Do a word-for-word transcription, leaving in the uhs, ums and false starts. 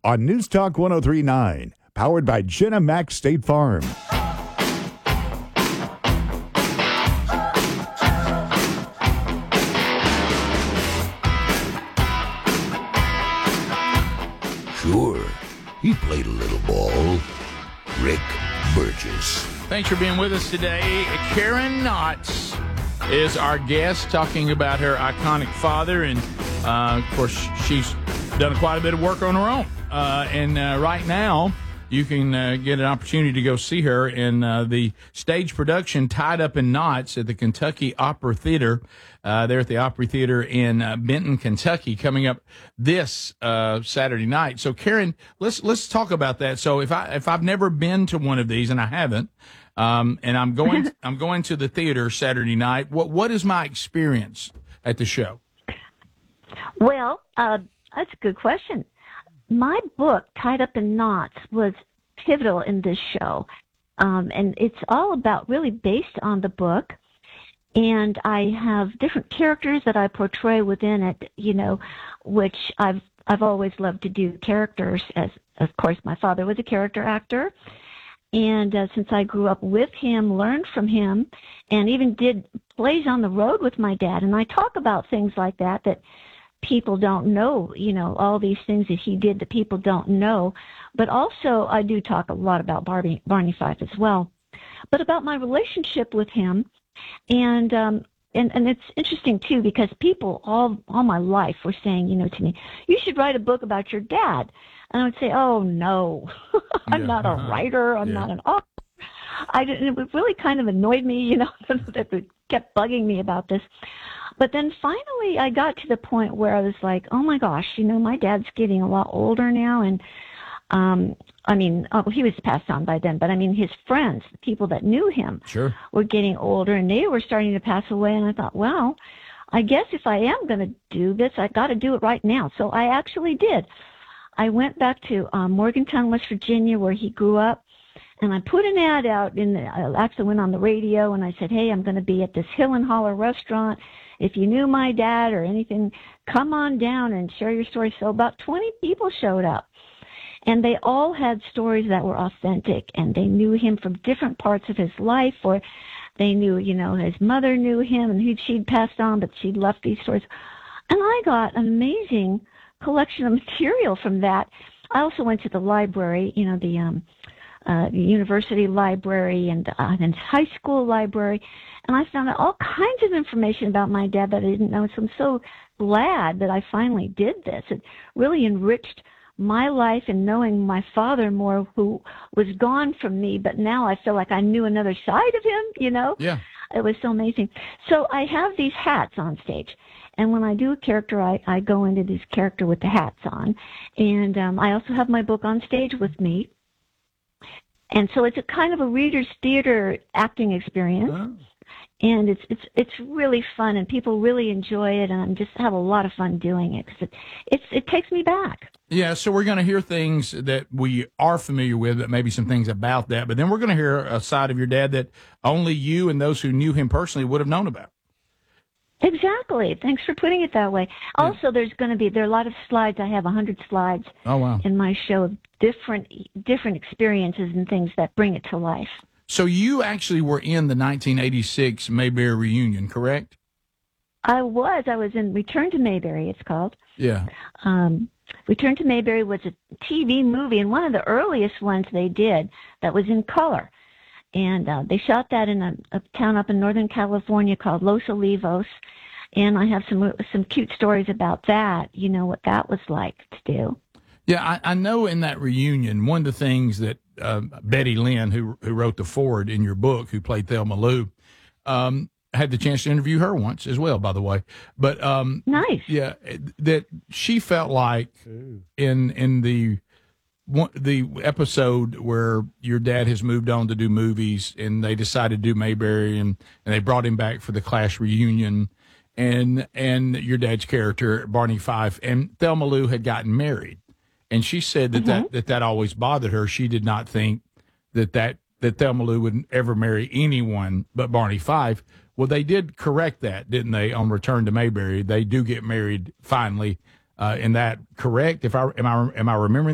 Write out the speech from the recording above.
on News Talk one oh three point nine, powered by Jenna Max State Farm. Sure, he played a little ball. Rick Burgess. Thanks for being with us today. Karen Knotts is our guest, talking about her iconic father. And, uh, of course, she's done quite a bit of work on her own. Uh, and uh, right now, you can uh, get an opportunity to go see her in uh, the stage production Tied Up in Knots at the Kentucky Opera Theater. Uh, there at the Opry Theater in uh, Benton, Kentucky, coming up this uh, Saturday night. So, Karen, let's let's talk about that. So, if I if I've never been to one of these, and I haven't, um, and I'm going I'm going to the theater Saturday night, what what is my experience at the show? Well, uh, that's a good question. My book, Tied Up in Knots, was pivotal in this show, um, and it's all about really based on the book. And I have different characters that I portray within it, you know, which I've I've always loved to do characters. As of course, my father was a character actor, and uh, since I grew up with him, learned from him, and even did plays on the road with my dad. And I talk about things like that that people don't know, you know, all these things that he did that people don't know. But also, I do talk a lot about Barney, Barney Fife as well, but about my relationship with him. And, um, and, and it's interesting too, because people all, all my life were saying, you know, to me, you should write a book about your dad. And I would say, oh no, I'm yeah. not a writer. I'm yeah. not an author. I didn't, it really kind of annoyed me, you know, that it kept bugging me about this. But then finally I got to the point where I was like, oh my gosh, you know, my dad's getting a lot older now. And, um, I mean, oh, he was passed on by then, but I mean, his friends, the people that knew him, sure. were getting older, and they were starting to pass away. And I thought, well, I guess if I am going to do this, I got to do it right now. So I actually did. I went back to um, Morgantown, West Virginia, where he grew up, and I put an ad out. In the, I actually went on the radio, and I said, hey, I'm going to be at this Hill and Holler restaurant. If you knew my dad or anything, come on down and share your story. So about twenty people showed up. And they all had stories that were authentic, and they knew him from different parts of his life, or they knew, you know, his mother knew him, and he, she'd passed on, but she'd left these stories. And I got an amazing collection of material from that. I also went to the library, you know, the um, uh, the university library and, uh, and high school library, and I found out all kinds of information about my dad that I didn't know. So I'm so glad that I finally did this. It really enriched my life and knowing my father more, who was gone from me, but now I feel like I knew another side of him, you know? Yeah. It was so amazing. So I have these hats on stage. And when I do a character, I, I go into this character with the hats on. And um, I also have my book on stage with me. And so it's a kind of a reader's theater acting experience. Huh? And it's it's it's really fun, and people really enjoy it, and I just have a lot of fun doing it because it it's, it takes me back. Yeah, so we're going to hear things that we are familiar with, but maybe some things about that. But then we're going to hear a side of your dad that only you and those who knew him personally would have known about. Exactly. Thanks for putting it that way. Yeah. Also, there's going to be there are a lot of slides. I have a hundred slides. Oh wow! In my show, of different different experiences and things that bring it to life. So you actually were in the nineteen eighty-six Mayberry reunion, correct? I was. I was in Return to Mayberry, it's called. Yeah. Um, Return to Mayberry was a T V movie, and one of the earliest ones they did that was in color. And uh, they shot that in a, a town up in Northern California called Los Olivos. And I have some some cute stories about that, you know, what that was like to do. Yeah, I, I know in that reunion, one of the things that uh, Betty Lynn, who who wrote the foreword in your book, who played Thelma Lou, um, had the chance to interview her once as well, by the way. But um, nice. Yeah, that she felt like in in the one, the episode where your dad has moved on to do movies, and they decided to do Mayberry, and, and they brought him back for the Clash reunion, and and your dad's character Barney Fife and Thelma Lou had gotten married. And she said that, mm-hmm. that, that that always bothered her. She did not think that, that, that Thelma Lou would ever marry anyone but Barney Fife. Well, they did correct that, didn't they, on Return to Mayberry? They do get married finally. Uh, in that correct? If I am I am I remembering